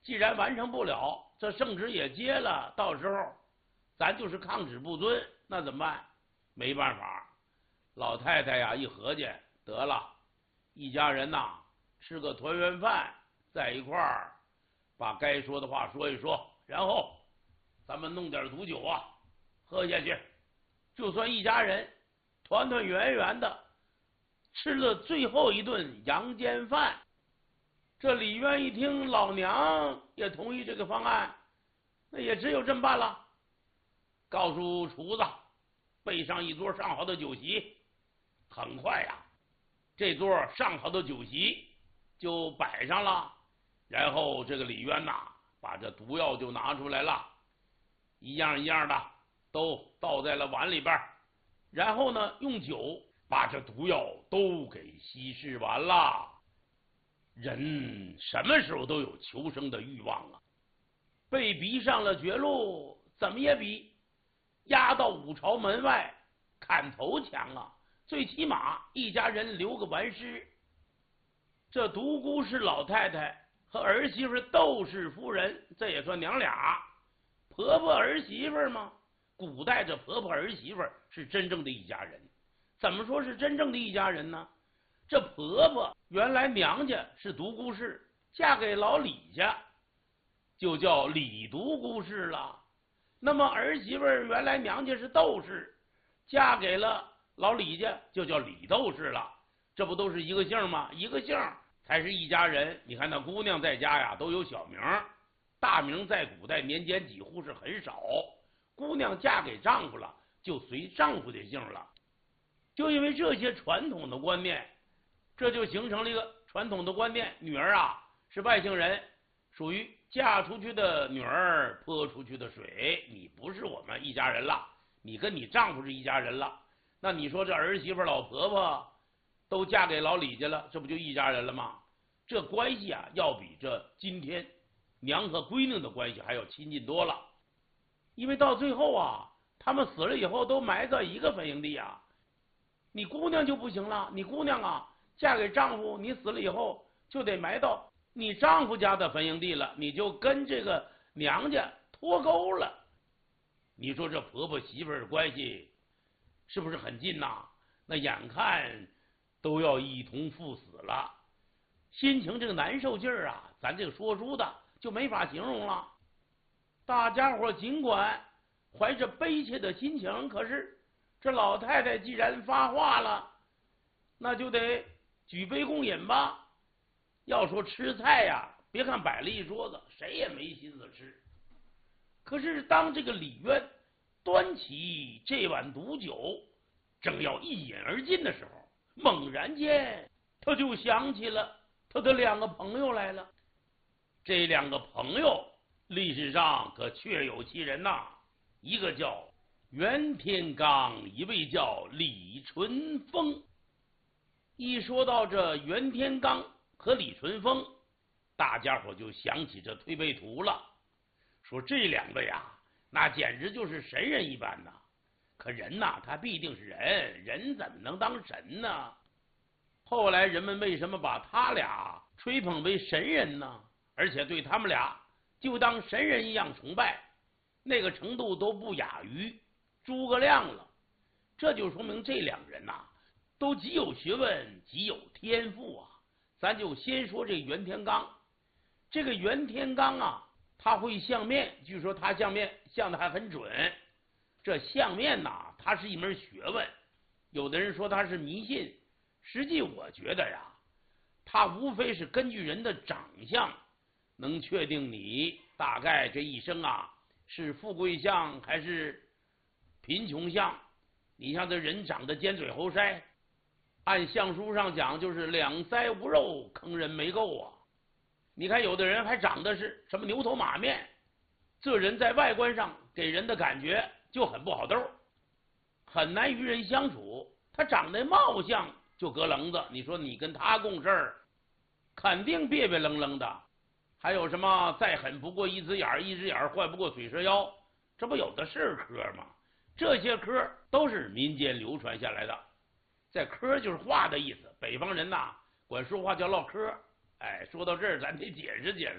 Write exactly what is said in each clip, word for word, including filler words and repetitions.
既然完成不了，这圣旨也接了，到时候咱就是抗旨不遵，那怎么办？没办法，老太太呀一合计，得了，一家人呐吃个团圆饭，在一块儿把该说的话说一说，然后咱们弄点毒酒啊喝下去，就算一家人团团圆圆的吃了最后一顿阳间饭。这李渊一听老娘也同意这个方案，那也只有这么办了，告诉厨子备上一桌上好的酒席。很快呀，这桌上好的酒席就摆上了，然后这个李渊呐把这毒药就拿出来了，一样一样的都倒在了碗里边，然后呢用酒把这毒药都给稀释完了。人什么时候都有求生的欲望啊，被逼上了绝路，怎么也比押到五朝门外砍头强啊，最起码一家人留个完尸。这独孤氏老太太和儿媳妇窦氏夫人，这也算娘俩，婆婆儿媳妇吗？古代这婆婆儿媳妇是真正的一家人。怎么说是真正的一家人呢？这婆婆原来娘家是独孤氏，嫁给老李家就叫李独孤氏了。那么儿媳妇原来娘家是窦氏，嫁给了老李家就叫李窦氏了。这不都是一个姓吗？一个姓才是一家人。你看那姑娘在家呀都有小名，大名在古代民间几乎是很少。姑娘嫁给丈夫了就随丈夫的姓了。就因为这些传统的观念，这就形成了一个传统的观念，女儿啊是外姓人，属于嫁出去的女儿泼出去的水，你不是我们一家人了，你跟你丈夫是一家人了。那你说这儿媳妇老婆婆都嫁给老李家了，这不就一家人了吗？这关系啊要比这今天娘和闺女的关系还要亲近多了。因为到最后啊，他们死了以后都埋在一个坟茔地啊。你姑娘就不行了，你姑娘啊嫁给丈夫，你死了以后就得埋到你丈夫家的坟茔地了，你就跟这个娘家脱钩了。你说这婆婆媳妇儿关系是不是很近呐？那眼看都要一同赴死了，心情这个难受劲儿啊，咱这个说书的就没法形容了。大家伙尽管怀着悲切的心情，可是这老太太既然发话了，那就得举杯共饮吧。要说吃菜呀，别看摆了一桌子，谁也没心思吃。可是当这个李渊端起这碗毒酒，正要一饮而尽的时候，猛然间他就想起了他的两个朋友来了。这两个朋友历史上可确有其人呐、啊，一个叫袁天罡，一位叫李淳风。一说到这袁天罡和李淳风，大家伙就想起这推背图了，说这两位啊，那简直就是神人一般呐。可人呐，他必定是人，人怎么能当神呢？后来人们为什么把他俩吹捧为神人呢？而且对他们俩就当神人一样崇拜，那个程度都不亚于诸葛亮了。这就说明这两人呐、啊，都极有学问，极有天赋啊。咱就先说这袁天罡。这个袁天罡啊，他会相面，据说他相面相的还很准。这相面呐，它是一门学问。有的人说它是迷信，实际我觉得呀，它无非是根据人的长相，能确定你大概这一生啊是富贵相还是贫穷相。你像这人长得尖嘴猴腮，按相书上讲就是两腮无肉，坑人没够啊。你看有的人还长得是什么牛头马面，这人在外观上给人的感觉就很不好逗，很难与人相处。他长得貌相就隔棱子，你说你跟他共事肯定别别愣愣的。还有什么再狠不过一只眼，一只眼坏不过水蛇腰，这不有的是科吗？这些科都是民间流传下来的。在科就是话的意思，北方人呐管说话叫唠嗑。哎，说到这儿咱得解释解释，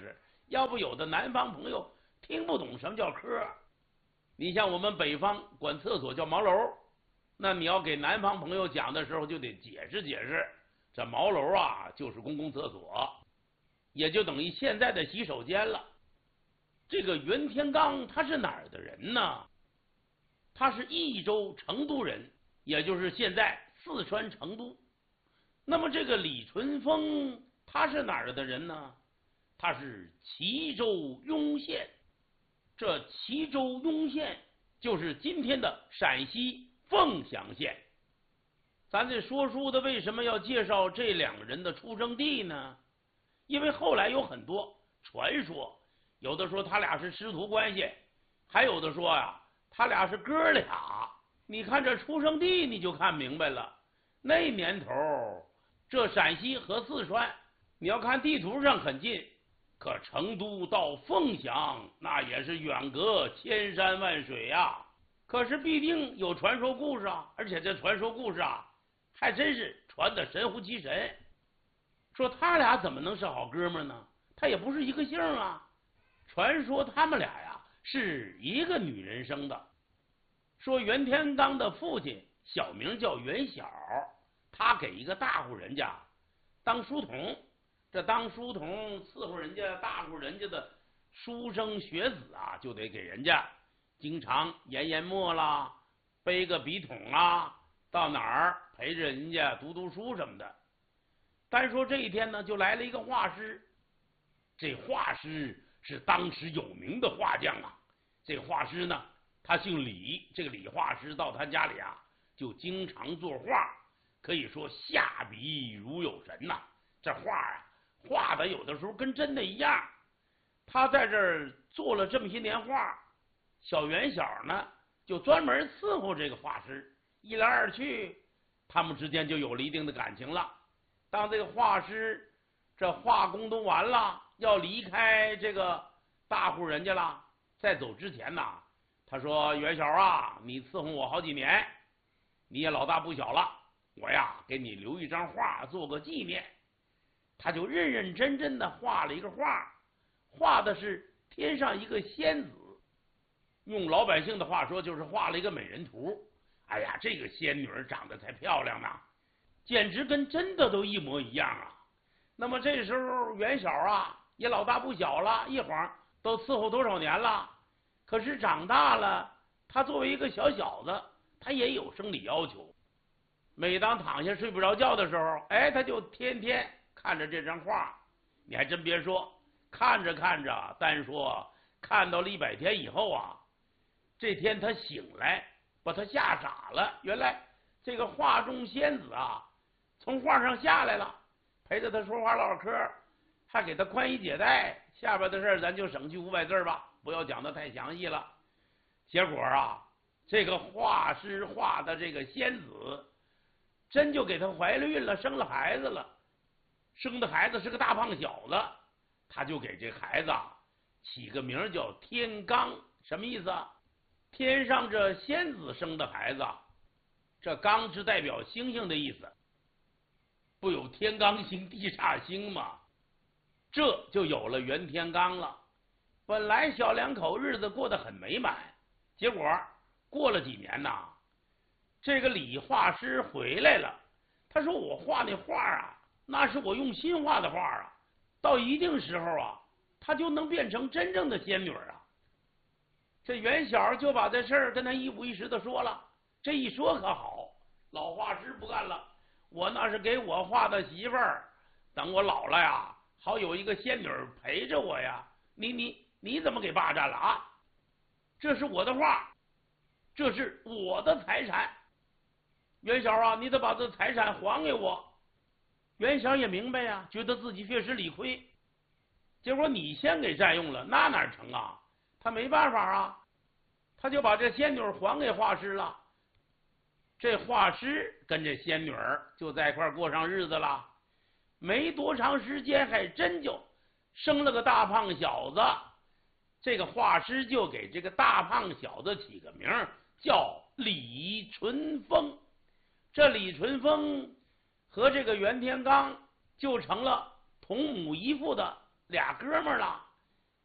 要不有的南方朋友听不懂什么叫科。你像我们北方管厕所叫茅楼，那你要给南方朋友讲的时候就得解释解释，这茅楼啊就是公共厕所，也就等于现在的洗手间了。这个袁天罡他是哪儿的人呢？他是益州成都人，也就是现在四川成都。那么这个李淳风他是哪儿的人呢？他是齐州雍县。这齐州雍县就是今天的陕西凤翔县。咱这说书的为什么要介绍这两个人的出生地呢？因为后来有很多传说，有的说他俩是师徒关系，还有的说呀他俩是哥俩。你看这出生地你就看明白了。那年头这陕西和四川你要看地图上很近，可成都到凤翔那也是远隔千山万水呀、啊。可是必定有传说故事啊，而且这传说故事啊还真是传的神乎其神。说他俩怎么能是好哥们呢？他也不是一个姓啊。传说他们俩呀是一个女人生的。说袁天罡的父亲小名叫袁小，他给一个大户人家当书童。这当书童伺候人家大户人家的书生学子啊，就得给人家经常研研墨啦，背个笔筒啊，到哪儿陪着人家读读书什么的。单说这一天呢，就来了一个画师。这画师是当时有名的画匠啊。这画师呢，他姓李，这个李画师到他家里啊，就经常作画，可以说下笔如有神呐、啊。这画啊画的有的时候跟真的一样。他在这儿做了这么些年画，小袁小呢就专门伺候这个画师，一来二去他们之间就有了一定的感情了。当这个画师这画工都完了，要离开这个大户人家了，在走之前呢，他说袁小啊，你伺候我好几年，你也老大不小了，我呀给你留一张画做个纪念。他就认认真真的画了一个画，画的是天上一个仙子，用老百姓的话说就是画了一个美人图。哎呀，这个仙女长得才漂亮呢，简直跟真的都一模一样啊。那么这时候袁小啊也老大不小了，一晃都伺候多少年了。可是长大了，他作为一个小小子，他也有生理要求。每当躺下睡不着觉的时候，哎，他就天天看着这张画。你还真别说，看着看着，单说看到了一百天以后啊，这天他醒来，把他吓傻了。原来这个画中仙子啊从画上下来了，陪着他说话唠嗑，还给他宽衣解带。下边的事咱就省去五百字吧，不要讲的太详细了。结果啊，这个画师画的这个仙子真就给他怀了孕了，生了孩子了。生的孩子是个大胖小子，他就给这孩子啊起个名叫天罡。什么意思啊？天上这仙子生的孩子，这罡是代表星星的意思，不有天罡星地煞星吗？这就有了袁天罡了。本来小两口日子过得很美满，结果过了几年呐，这个李画师回来了。他说我画那画啊，那是我用心画的画啊，到一定时候啊，他就能变成真正的仙女啊。这袁小就把这事儿跟他一五一十的说了。这一说可好，老画师不干了，我那是给我画的媳妇儿，等我老了呀，好有一个仙女陪着我呀。你你你怎么给霸占了啊？这是我的画，这是我的财产。袁小啊，你得把这财产还给我。袁小也明白呀，觉得自己确实理亏。结果你先给占用了，那哪成啊？他没办法啊，他就把这仙女还给画师了。这画师跟这仙女就在一块过上日子了。没多长时间，还真就生了个大胖小子。这个画师就给这个大胖小子起个名叫李淳风。这李淳风和这个袁天罡就成了同母异父的俩哥们了。